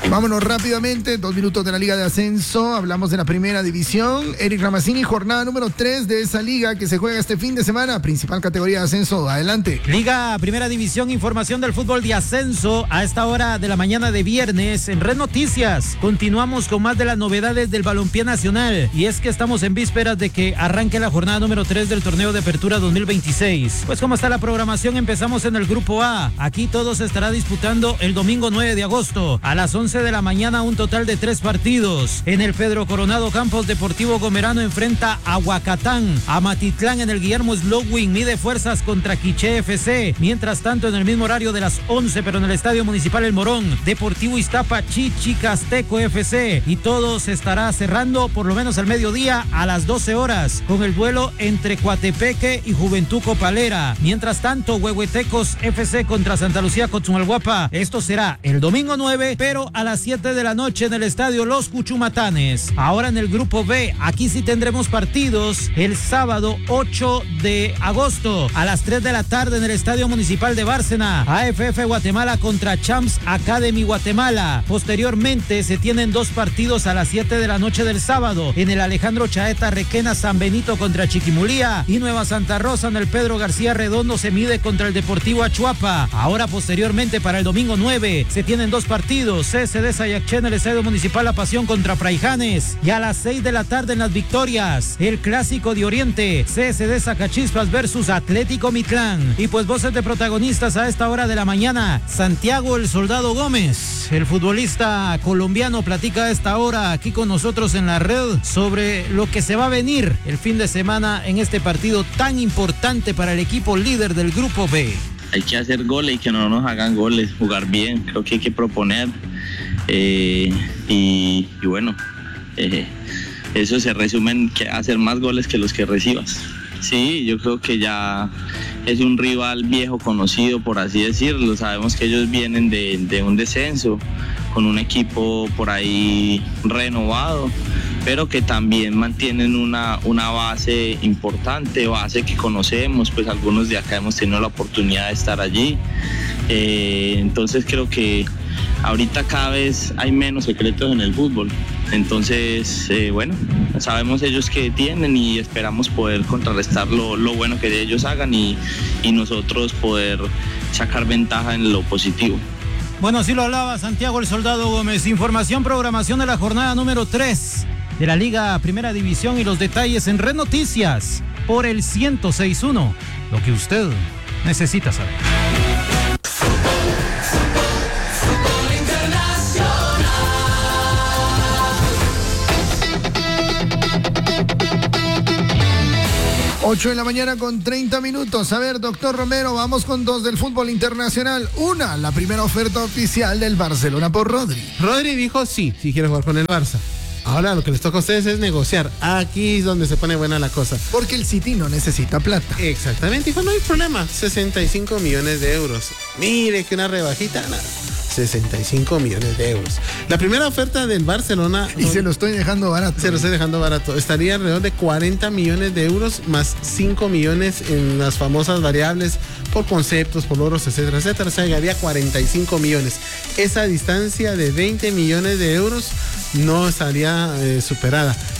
Vámonos rápidamente, 2 minutos de la Liga de Ascenso, hablamos de la primera división. Eric Ramazzini, jornada número 3 de esa liga que se juega este fin de semana, principal categoría de ascenso, adelante. Liga Primera División, información del fútbol de ascenso a esta hora de la mañana de viernes en Red Noticias. Continuamos con más de las novedades del balompié nacional y es que estamos en vísperas de que arranque la jornada número 3 del torneo de apertura 2026. Pues ¿cómo está la programación? Empezamos en el grupo A. Aquí todo se estará disputando el domingo 9 de agosto a las 11 de la mañana, un total de 3 partidos. En el Pedro Coronado Campos, Deportivo Gomerano enfrenta a Huacatán. A Matitlán en el Guillermo Slowing mide fuerzas contra Quiché FC. Mientras tanto, en el mismo horario de las 11, pero en el Estadio Municipal El Morón, Deportivo Iztapa Chichicasteco FC. Y todo se estará cerrando por lo menos al mediodía a las 12 horas con el duelo entre Coatepeque y Juventud Copalera. Mientras tanto, Huehuetecos FC contra Santa Lucía Cotzumalguapa. Esto será el domingo 9, pero a las 7 de la noche en el estadio Los Cuchumatanes. Ahora en el grupo B, aquí sí tendremos partidos el sábado 8 de agosto a las 3 de la tarde en el estadio municipal de Bárcena. AFF Guatemala contra Champs Academy Guatemala. Posteriormente se tienen 2 partidos a las 7 de la noche del sábado en el Alejandro Chaeta Requena San Benito contra Chiquimulía y Nueva Santa Rosa en el Pedro García Redondo se mide contra el Deportivo Achuapa. Ahora posteriormente para el domingo 9 se tienen 2 partidos. CSD Sayacché en el Estadio Municipal La Pasión contra Fraijanes. Y a las 6 de la tarde en Las Victorias, el Clásico de Oriente, CSD Zacachispas versus Atlético Mitlán. Y pues voces de protagonistas a esta hora de la mañana. Santiago el Soldado Gómez, el futbolista colombiano, platica a esta hora aquí con nosotros en la red sobre lo que se va a venir el fin de semana en este partido tan importante para el equipo líder del grupo B. Hay que hacer goles y que no nos hagan goles, jugar bien, creo que hay que proponer y bueno, eso se resume en que hacer más goles que los que recibas. Sí, yo creo que ya es un rival viejo conocido, por así decirlo. Sabemos que ellos vienen de un descenso, con un equipo por ahí renovado, pero que también mantienen una base importante, base que conocemos, pues algunos de acá hemos tenido la oportunidad de estar allí. Entonces creo que ahorita cada vez hay menos secretos en el fútbol. Entonces, bueno, sabemos ellos que tienen y esperamos poder contrarrestar lo bueno que ellos hagan y nosotros poder sacar ventaja en lo positivo. Bueno, así lo hablaba Santiago el Soldado Gómez. Información, programación de la jornada número 3 de la Liga Primera División y los detalles en Red Noticias por el 106.1. Lo que usted necesita saber. 8 de la mañana con 30 minutos. A ver, doctor Romero, vamos con 2 del fútbol internacional. Una, la primera oferta oficial del Barcelona por Rodri. Rodri dijo sí quiere jugar con el Barça. Ahora lo que les toca a ustedes es negociar. Aquí es donde se pone buena la cosa. Porque el City no necesita plata. Exactamente, dijo, no hay problema. 65 millones de euros. Mire que una rebajita, nada. 65 millones de euros. La primera oferta del Barcelona... Y se lo estoy dejando barato. Se lo estoy dejando barato. Estaría alrededor de 40 millones de euros más 5 millones en las famosas variables por conceptos, por logros, etcétera, etcétera. O sea, llegaría 45 millones. Esa distancia de 20 millones de euros no estaría superada.